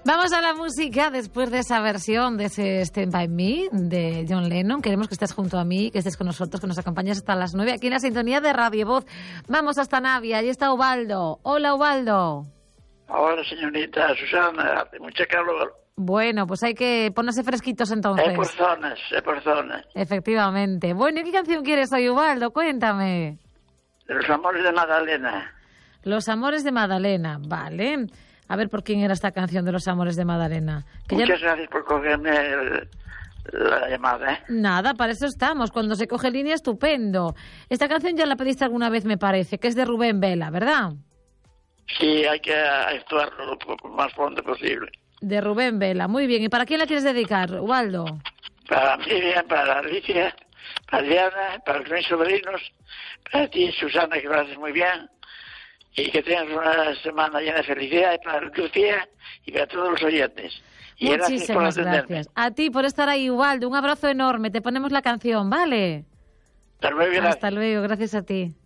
Vamos a la música después de esa versión de ese Stand By Me de John Lennon. Queremos que estés junto a mí, que estés con nosotros, que nos acompañes hasta las 9 aquí en la sintonía de Radio Voz. Vamos hasta Navia, allí está Ubaldo. Hola, Ubaldo. Hola, señorita Susana, hace mucha calor. Bueno, pues hay que ponerse fresquitos entonces. Es por zonas. Efectivamente. Bueno, ¿y qué canción quieres hoy, Ubaldo? Cuéntame. De los amores de Magdalena. Los amores de Magdalena, vale. A ver, ¿por quién era esta canción de Los amores de Magdalena? Muchas gracias por cogerme la llamada, ¿eh? Nada, para eso estamos. Cuando se coge línea, estupendo. Esta canción ya la pediste alguna vez, me parece, que es de Rubén Vela, ¿verdad? Sí, hay que actuar lo más pronto posible. De Rubén Vela, muy bien. ¿Y para quién la quieres dedicar, Ubaldo? Para Miriam, para Alicia, para Diana, para mis sobrinos, para ti, Susana, que lo haces muy bien. Y que tengas una semana llena de felicidad para Lucía y para todos los oyentes. Y muchísimas gracias. A ti por estar ahí, Ubaldo. Un abrazo enorme. Te ponemos la canción, ¿vale? Hasta luego, gracias. Hasta luego, gracias a ti.